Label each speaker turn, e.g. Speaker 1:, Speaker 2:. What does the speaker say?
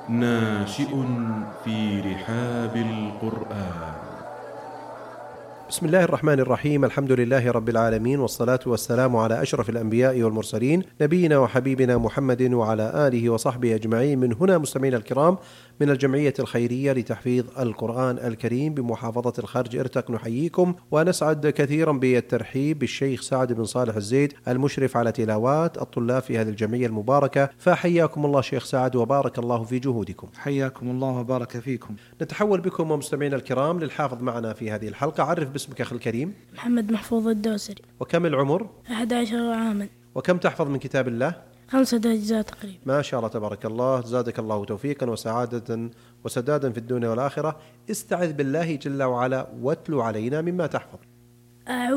Speaker 1: ناشئ في رحاب القرآن.
Speaker 2: بسم الله الرحمن الرحيم. الحمد لله رب العالمين، والصلاة والسلام على أشرف الأنبياء والمرسلين، نبينا وحبيبنا محمد وعلى آله وصحبه أجمعين. من هنا مستمعينا الكرام من الجمعية الخيرية لتحفيظ القرآن الكريم بمحافظة الخرج إرتق نحييكم، ونسعد كثيرا بالترحيب بالشيخ سعد بن صالح الزيد المشرف على تلاوات الطلاب في هذه الجمعية المباركة. فحياكم الله شيخ سعد وبارك الله في جهودكم.
Speaker 3: حياكم الله وبارك فيكم.
Speaker 2: نتحول بكم ومستمعينا الكرام للحافظ معنا في هذه الحلقة. عرف باسمك أخي الكريم.
Speaker 4: محمد محفوظ الدوسري.
Speaker 2: وكم العمر؟
Speaker 4: 11 عاما.
Speaker 2: وكم تحفظ من كتاب الله؟
Speaker 4: 5 أجزاء تقريبا.
Speaker 2: ما شاء الله تبارك الله، زادك الله توفيقا وسعادة وسدادا في الدنيا والآخرة. استعذ بالله جل وعلا واتلو علينا مما تحفظ.